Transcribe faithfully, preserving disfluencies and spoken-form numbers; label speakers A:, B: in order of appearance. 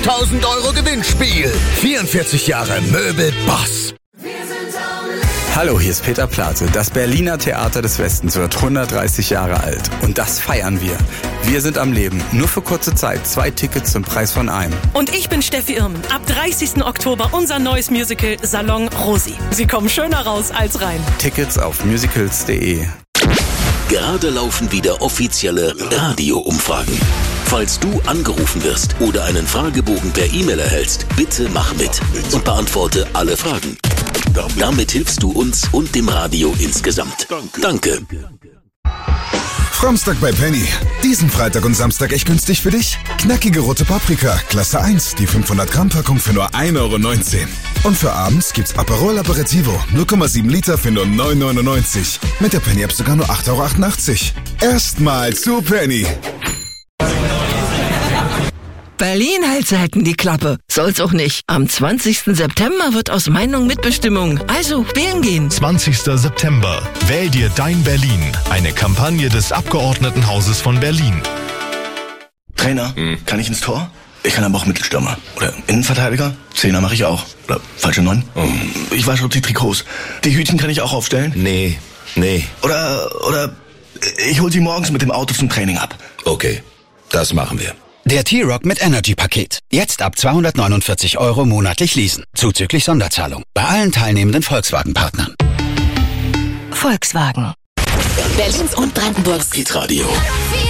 A: hunderttausend Euro Gewinnspiel. vierundvierzig Jahre Möbel Boss.
B: Hallo, hier ist Peter Plate. Das Berliner Theater des Westens wird hundertdreißig Jahre alt. Und das feiern wir. Wir sind am Leben. Nur für kurze Zeit. Zwei Tickets zum Preis von einem.
C: Und ich bin Steffi Irmen. Ab dreißigsten Oktober unser neues Musical Salon Rosi. Sie kommen schöner raus als rein.
B: Tickets auf musicals punkt de.
D: Gerade laufen wieder offizielle Radio-Umfragen. Falls du angerufen wirst oder einen Fragebogen per E-Mail erhältst, bitte mach mit und beantworte alle Fragen. Damit hilfst du uns und dem Radio insgesamt. Danke.
E: Framstag bei Penny. Diesen Freitag und Samstag echt günstig für dich? Knackige rote Paprika, Klasse eins, die fünfhundert Gramm Packung für nur ein Euro neunzehn. Und für abends gibt's Aperol Aperitivo, null Komma sieben Liter für nur neun Euro neunundneunzig. Mit der Penny App sogar nur acht Euro achtundachtzig. Erstmal zu Penny.
F: Berlin hält selten die Klappe. Soll's auch nicht. Am zwanzigsten September wird aus Meinung Mitbestimmung. Also wählen gehen.
G: zwanzigsten September. Wähl dir dein Berlin. Eine Kampagne des Abgeordnetenhauses von Berlin.
H: Trainer, hm. kann ich ins Tor? Ich kann aber auch Mittelstürmer. Oder Innenverteidiger? Zehner mache ich auch. Oder falsche Neun? Oh. Ich wasche auch die Trikots. Die Hütchen kann ich auch aufstellen?
D: Nee, nee.
H: Oder, oder ich hol sie morgens mit dem Auto zum Training ab.
D: Okay, das machen wir.
I: Der T-Rock mit Energy-Paket. Jetzt ab zweihundertneunundvierzig Euro monatlich leasen. Zuzüglich Sonderzahlung. Bei allen teilnehmenden Volkswagen-Partnern.
J: Volkswagen.
D: Berlins und Brandenburgs Hitradio.